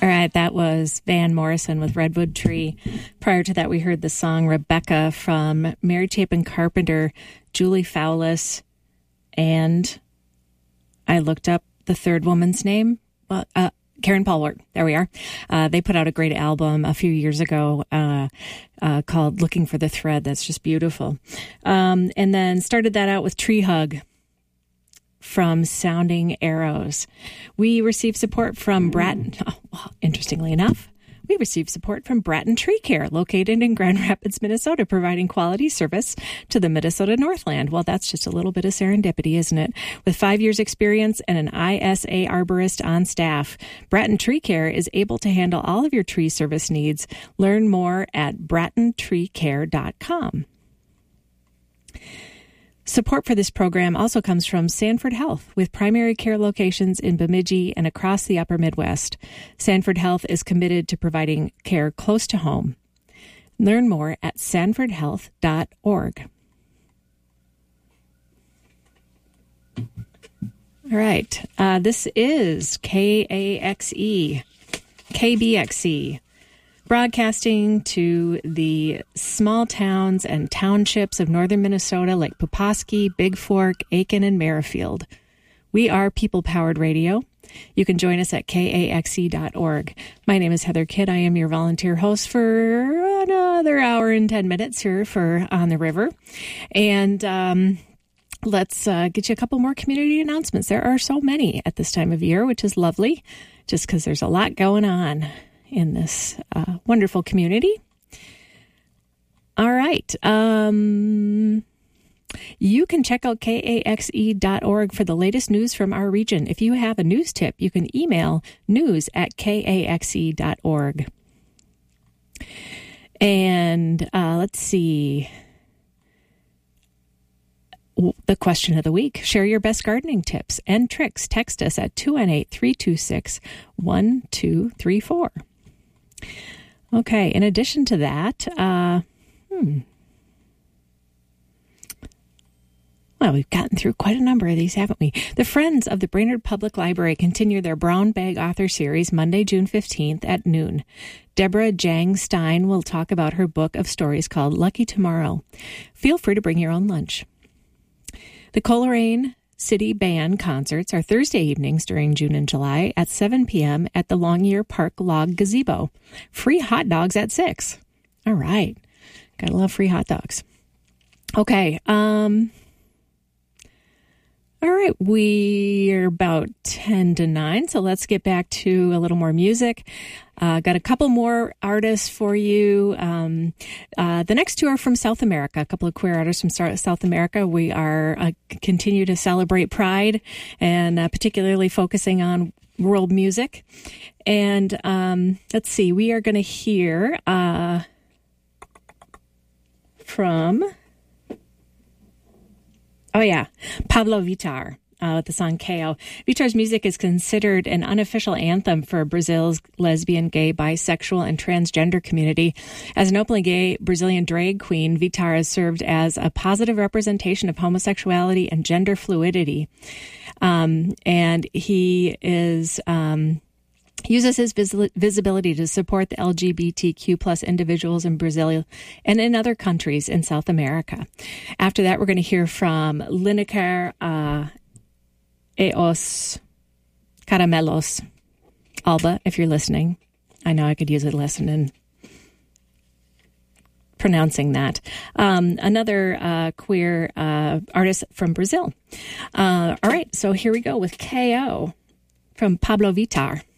All right, that was Van Morrison with Redwood Tree. Prior to that, we heard the song Rebecca from Mary Chapin Carpenter, Julie Fowlis, and I looked up the third woman's name. Karen Polwart. There we are. They put out a great album a few years ago called Looking for the Thread. That's just beautiful. And then started that out with Tree Hug from Sounding Arrows. We received support from Bratton. Oh, well, interestingly enough, we received support from Bratton Tree Care, located in Grand Rapids, Minnesota, providing quality service to the Minnesota Northland. Well, that's just a little bit of serendipity, isn't it? With 5 years experience and an ISA arborist on staff, Bratton Tree Care is able to handle all of your tree service needs. Learn more at brattentreecare.com. Support for this program also comes from Sanford Health, with primary care locations in Bemidji and across the upper Midwest. Sanford Health is committed to providing care close to home. Learn more at sanfordhealth.org. All right. This is KBXE, broadcasting to the small towns and townships of northern Minnesota like Pulaski, Big Fork, Aiken, and Merrifield. We are people-powered radio. You can join us at kaxe.org. My name is Heather Kidd. I am your volunteer host for another hour and 10 minutes here for On the River. And let's get you a couple more community announcements. There are so many at this time of year, which is lovely, just because there's a lot going on in this wonderful community. All right. You can check out kaxe.org for the latest news from our region. If you have a news tip, you can email news@kaxe.org. And let's see. The question of the week. Share your best gardening tips and tricks. Text us at 218-326-1234. Okay, in addition to that, well, we've gotten through quite a number of these, haven't we? The Friends of the Brainerd Public Library continue their Brown Bag Author Series Monday, June 15th at noon. Deborah Jang Stein will talk about her book of stories called Lucky Tomorrow. Feel free to bring your own lunch. The Coleraine City Band concerts are Thursday evenings during June and July at 7 p.m. at the Longyear Park Log Gazebo. Free hot dogs at 6. All right. Gotta love free hot dogs. Okay. All right. We're about 10 to 9, so let's get back to a little more music. Got a couple more artists for you. The next two are from South America, a couple of queer artists from South America. We are continue to celebrate Pride and particularly focusing on world music. And let's see, we are going to hear from... Pablo Vittar with the song KO. Vittar's music is considered an unofficial anthem for Brazil's lesbian, gay, bisexual, and transgender community. As an openly gay Brazilian drag queen, Vittar has served as a positive representation of homosexuality and gender fluidity. And he is... uses his visibility to support the LGBTQ plus individuals in Brazil and in other countries in South America. After that, we're going to hear from Lineker e os Caramelos. Alba, if you're listening. I know I could use a lesson in pronouncing that. Another queer artist from Brazil. All right, so here we go with KO from Pablo Vittar.